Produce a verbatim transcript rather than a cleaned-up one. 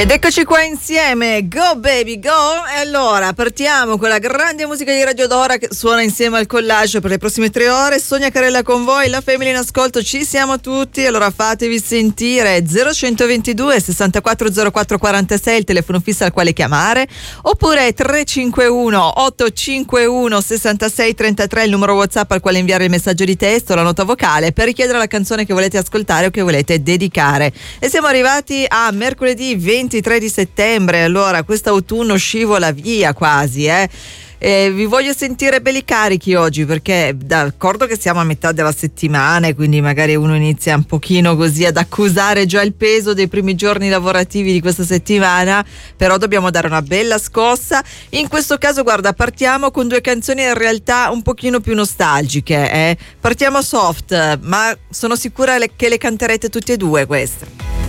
Ed eccoci qua insieme, go baby go. E allora partiamo con la grande musica di Radio Dora che suona insieme al Collage per le prossime tre ore. Sonia Carella con voi, la Family in ascolto, ci siamo tutti, allora fatevi sentire. Zero centoventidue sessantaquattro zero quattro quarantasei il telefono fisso al quale chiamare, oppure tre cinque uno otto cinque uno sessantasei trentatré il numero WhatsApp al quale inviare il messaggio di testo, la nota vocale per richiedere la canzone che volete ascoltare o che volete dedicare. E siamo arrivati a mercoledì ventitré di settembre, allora quest'autunno scivola via quasi, eh. Eh, vi voglio sentire belli carichi oggi, perché d'accordo che siamo a metà della settimana e quindi magari uno inizia un pochino così ad accusare già il peso dei primi giorni lavorativi di questa settimana, però dobbiamo dare una bella scossa. In questo caso guarda, partiamo con due canzoni in realtà un pochino più nostalgiche, eh. Partiamo soft, ma sono sicura che le canterete tutte e due queste.